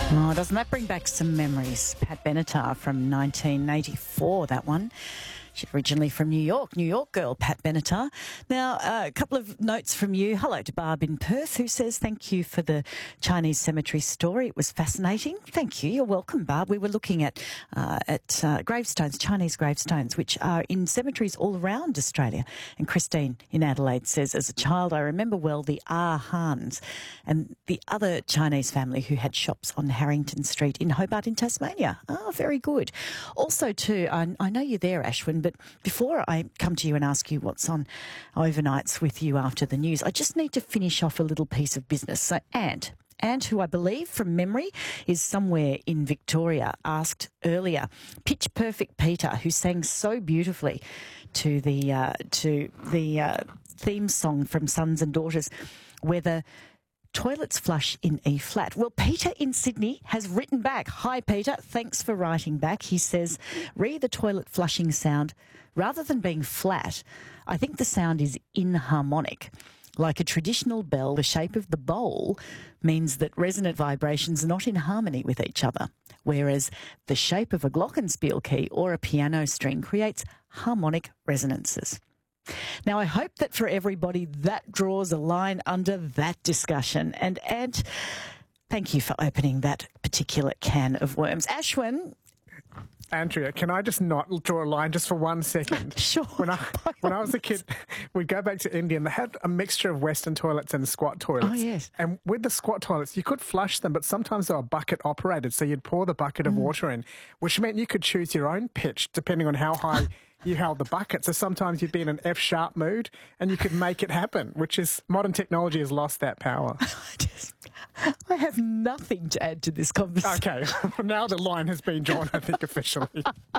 Oh, doesn't that bring back some memories? Pat Benatar from 1984, that one. She's originally from New York girl, Pat Benatar. Now, a couple of notes from you. Hello to Barb in Perth, who says, thank you for the Chinese cemetery story. It was fascinating. Thank you. You're welcome, Barb. We were looking at gravestones, Chinese gravestones, which are in cemeteries all around Australia. And Christine in Adelaide says, as a child, I remember well the Ah Hans and the other Chinese family who had shops on Harrington Street in Hobart in Tasmania. Oh, very good. Also, too, I know you're there, Ashwin, but before I come to you and ask you what's on overnights with you after the news, I just need to finish off a little piece of business. So, Ant, who I believe from memory is somewhere in Victoria, asked earlier, Pitch Perfect Peter, who sang so beautifully to the theme song from Sons and Daughters, whether toilets flush in E flat. Well, Peter in Sydney has written back. Hi, Peter. Thanks for writing back. He says, re the toilet flushing sound, rather than being flat, I think the sound is inharmonic. Like a traditional bell, the shape of the bowl means that resonant vibrations are not in harmony with each other, whereas the shape of a glockenspiel key or a piano string creates harmonic resonances. Now, I hope that for everybody that draws a line under that discussion. And thank you for opening that particular can of worms. Ashwin. Andrea, can I just not draw a line just for 1 second? Sure. When I was a kid, we'd go back to India and they had a mixture of Western toilets and squat toilets. Oh, yes. And with the squat toilets, you could flush them, but sometimes they were bucket operated. So you'd pour the bucket of water in, which meant you could choose your own pitch depending on how high you held the bucket. So sometimes you'd be in an F-sharp mood and you could make it happen, which is modern technology has lost that power. I have nothing to add to this conversation. Okay, now the line has been drawn, I think, officially.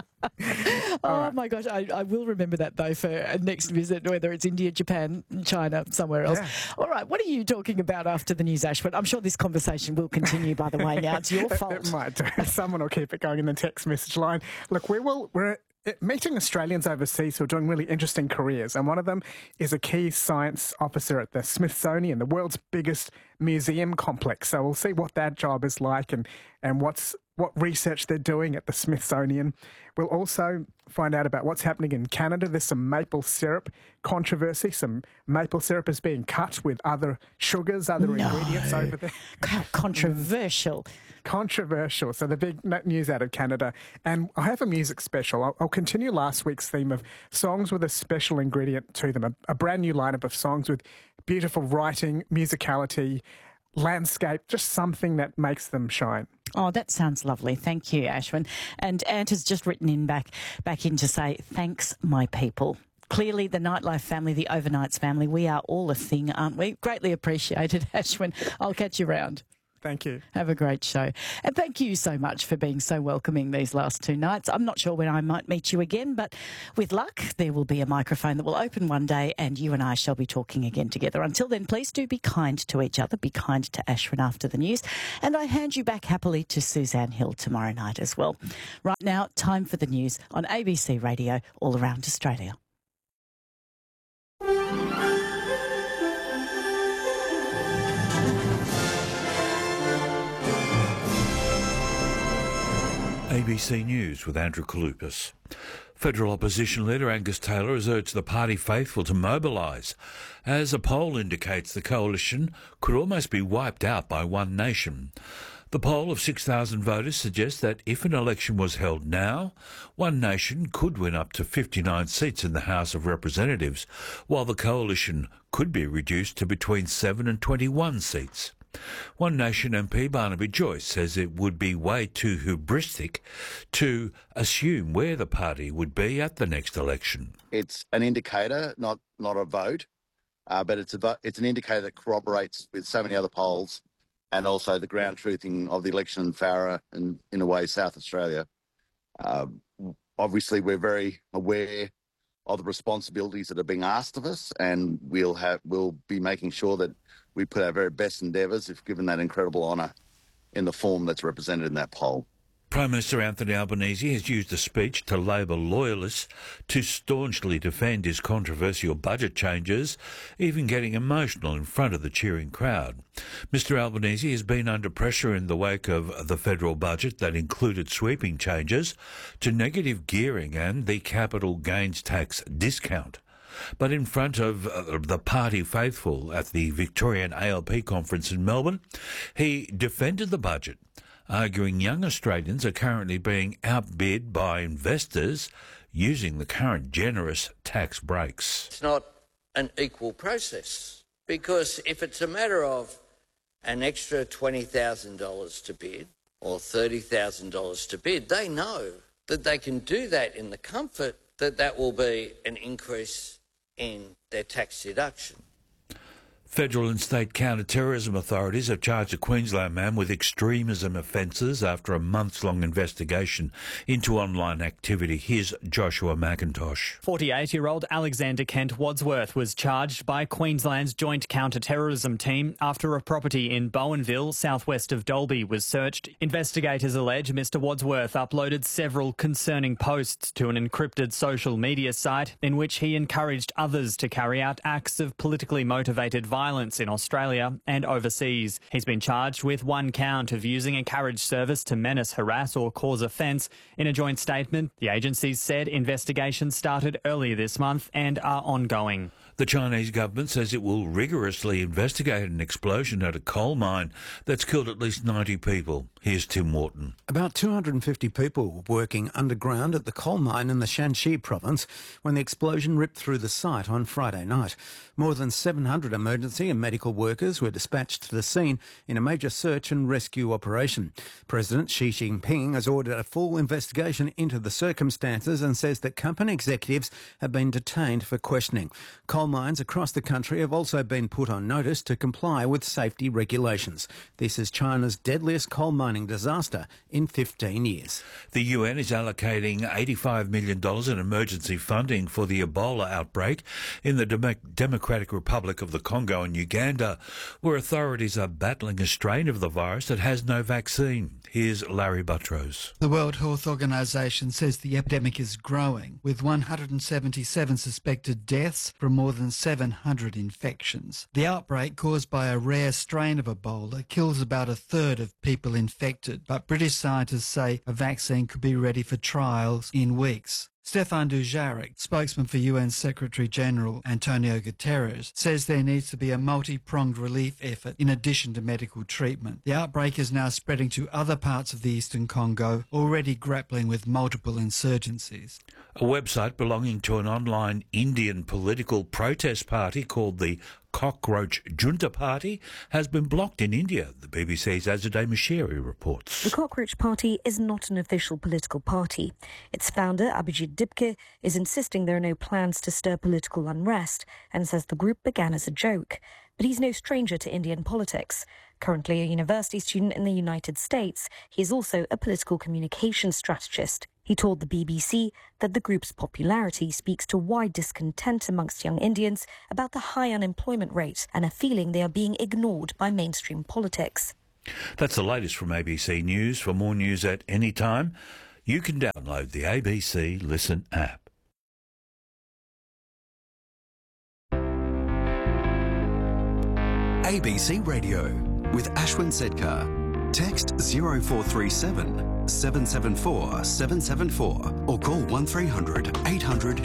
My gosh, I will remember that, though, for a next visit, whether it's India, Japan, China, somewhere else. Yeah. All right, what are you talking about after the news, Ashwin? I'm sure this conversation will continue, by the way. Now, it's your fault. It might do. Someone will keep it going in the text message line. Look, we're meeting Australians overseas who are doing really interesting careers, and one of them is a key science officer at the Smithsonian, the world's biggest museum complex. So we'll see what that job is like and what research they're doing at the Smithsonian. We'll also find out about what's happening in Canada. There's some maple syrup controversy. Some maple syrup is being cut with other sugars, other ingredients over there. How controversial. Controversial. So the big news out of Canada. And I have a music special. I'll continue last week's theme of songs with a special ingredient to them, a brand new lineup of songs with beautiful writing, musicality, landscape, just something that makes them shine. Oh, that sounds lovely. Thank you, Ashwin. And Ant has just written in back in to say, thanks, my people. Clearly, the Nightlife family, the Overnights family, we are all a thing, aren't we? Greatly appreciated, Ashwin. I'll catch you round. Thank you. Have a great show. And thank you so much for being so welcoming these last 2 nights. I'm not sure when I might meet you again, but with luck, there will be a microphone that will open one day and you and I shall be talking again together. Until then, please do be kind to each other. Be kind to Ashwin after the news. And I hand you back happily to Suzanne Hill tomorrow night as well. Right now, time for the news on ABC Radio all around Australia. ABC News with Andrew Kalupas. Federal opposition leader Angus Taylor has urged the party faithful to mobilise, as a poll indicates the coalition could almost be wiped out by One Nation. The poll of 6,000 voters suggests that if an election was held now, One Nation could win up to 59 seats in the House of Representatives, while the coalition could be reduced to between 7 and 21 seats. One Nation MP Barnaby Joyce says it would be way too hubristic to assume where the party would be at the next election. It's an indicator, not a vote, but it's an indicator that corroborates with so many other polls and also the ground truthing of the election in Farrer and, in a way, South Australia. Obviously, we're very aware of the responsibilities that are being asked of us, and we'll be making sure that we put our very best endeavours if given that incredible honour in the form that's represented in that poll. Prime Minister Anthony Albanese has used a speech to Labor loyalists to staunchly defend his controversial budget changes, even getting emotional in front of the cheering crowd. Mr Albanese has been under pressure in the wake of the federal budget that included sweeping changes to negative gearing and the capital gains tax discount. But in front of the party faithful at the Victorian ALP conference in Melbourne, he defended the budget, arguing young Australians are currently being outbid by investors using the current generous tax breaks. It's not an equal process, because if it's a matter of an extra $20,000 to bid or $30,000 to bid, they know that they can do that in the comfort that that will be an increase in their tax deduction. Federal and state counter-terrorism authorities have charged a Queensland man with extremism offences after a months-long investigation into online activity. Here's Joshua McIntosh. 48-year-old Alexander Kent Wadsworth was charged by Queensland's Joint Counter-Terrorism Team after a property in Bowenville, southwest of Dalby, was searched. Investigators allege Mr Wadsworth uploaded several concerning posts to an encrypted social media site in which he encouraged others to carry out acts of politically motivated violence in Australia and overseas. He's been charged with one count of using a carriage service to menace, harass or cause offence. In a joint statement, the agencies said investigations started earlier this month and are ongoing. The Chinese government says it will rigorously investigate an explosion at a coal mine that's killed at least 90 people. Here's Tim Wharton. About 250 people were working underground at the coal mine in the Shanxi province when the explosion ripped through the site on Friday night. More than 700 emergency and medical workers were dispatched to the scene in a major search and rescue operation. President Xi Jinping has ordered a full investigation into the circumstances and says that company executives have been detained for questioning. Coal mines across the country have also been put on notice to comply with safety regulations. This is China's deadliest coal mining disaster in 15 years. The UN is allocating $85 million in emergency funding for the Ebola outbreak in the Democratic Republic of the Congo and Uganda, where authorities are battling a strain of the virus that has no vaccine. Here's Larry Buttrose. The World Health Organization says the epidemic is growing, with 177 suspected deaths from more than 700 infections. The outbreak, caused by a rare strain of Ebola, kills about a third of people infected, but British scientists say a vaccine could be ready for trials in weeks. Stefan Dujarric, spokesman for UN Secretary-General Antonio Guterres, says there needs to be a multi-pronged relief effort in addition to medical treatment. The outbreak is now spreading to other parts of the eastern Congo, already grappling with multiple insurgencies. A website belonging to an online Indian political protest party called the Cockroach Junta Party has been blocked in India, the BBC's Azadeh Mashiri reports. The Cockroach Party is not an official political party. Its founder, Abhijit Dipke, is insisting there are no plans to stir political unrest and says the group began as a joke. But he's no stranger to Indian politics. Currently a university student in the United States, he is also a political communications strategist. He told the BBC that the group's popularity speaks to wide discontent amongst young Indians about the high unemployment rate and a feeling they are being ignored by mainstream politics. That's the latest from ABC News. For more news at any time, you can download the ABC Listen app. ABC Radio with Ashwin Sedkar. Text 0437 774 774 or call 1300 800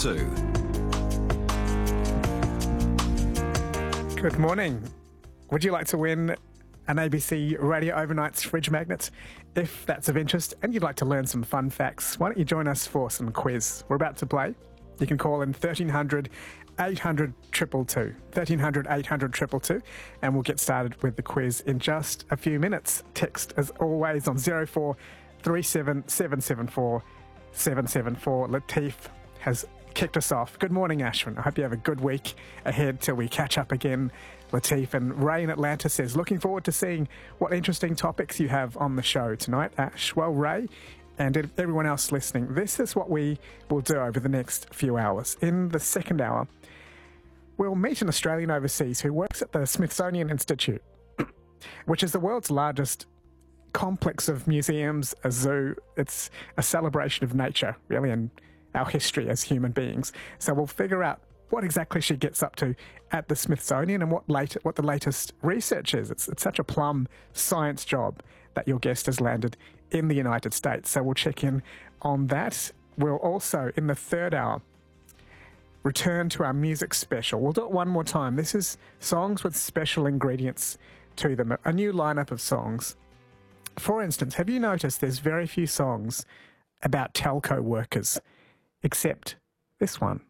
222. Good morning. Would you like to win an ABC Radio Overnights fridge magnet? If that's of interest and you'd like to learn some fun facts, why don't you join us for some quiz? We're about to play. You can call in 1300 800 222, 1300 800 222, and we'll get started with the quiz in just a few minutes. Text, as always, on 0437 774 774. Latif has kicked us off. Good morning, Ashwin. I hope you have a good week ahead till we catch up again, Latif. And Ray in Atlanta says, looking forward to seeing what interesting topics you have on the show tonight, Ash. Well, Ray, and everyone else listening, this is what we will do over the next few hours. In the second hour, we'll meet an Australian overseas who works at the Smithsonian Institute, which is the world's largest complex of museums, a zoo. It's a celebration of nature, really, and our history as human beings. So we'll figure out what exactly she gets up to at the Smithsonian and what the latest research is. It's such a plum science job that your guest has landed in the United States. So we'll check in on that. We'll also, in the third hour, return to our music special. We'll do it one more time. This is songs with special ingredients to them, a new lineup of songs. For instance, have you noticed there's very few songs about telco workers, except this one?